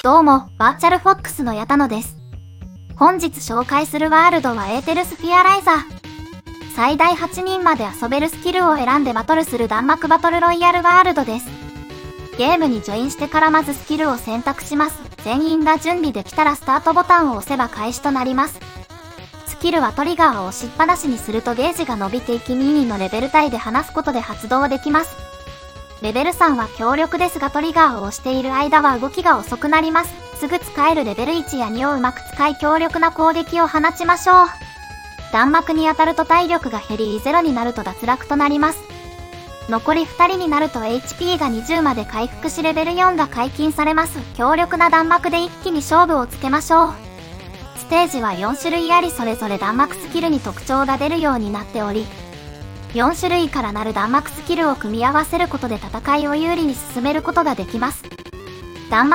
どうも、バーチャルフォックスの矢田野です。本日紹介するワールドはエーテルスフィアライザー。最大8人まで遊べるスキルを選んでバトルする弾幕バトルロイヤルワールドです。ゲームにジョインしてからまずスキルを選択します。全員が準備できたらスタートボタンを押せば開始となります。スキルはトリガーを押しっぱなしにするとゲージが伸びていき2のレベル帯で離すことで発動できます。レベル3は強力ですがトリガーを押している間は動きが遅くなります。すぐ使えるレベル1や2をうまく使い強力な攻撃を放ちましょう。弾幕に当たると体力が減り0になると脱落となります。残り2人になると HP が20まで回復しレベル4が解禁されます。強力な弾幕で一気に勝負をつけましょう。ステージは4種類ありそれぞれ弾幕スキルに特徴が出るようになっており、4種類からなる弾幕スキルを組み合わせることで戦いを有利に進めることができます。弾幕